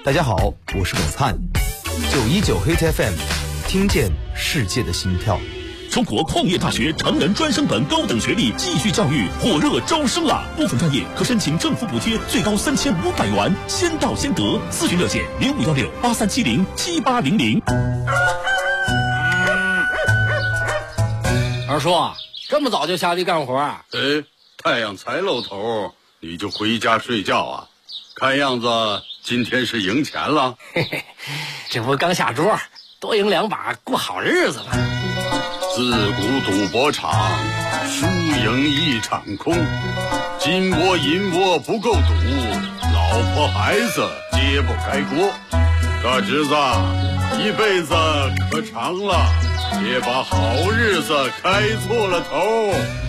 大家好，我是耿灿，919 Hit FM， 听见世界的心跳。 中国矿业大学成人专升本高等学历继续教育火热招生啦！部分专业可申请政府补贴，最高3500元，先到先得。咨询热线051683707800。 二叔，这么早就下地干活啊？ 太阳才露头，你就回家睡觉啊？看样子今天是赢钱了。 嘿嘿，这不刚下桌，多赢2把，过好日子了。 自古赌博场，输赢一场空。金窝银窝不够赌，老婆孩子揭不开锅。大侄子，一辈子可长了，别把好日子开错了头。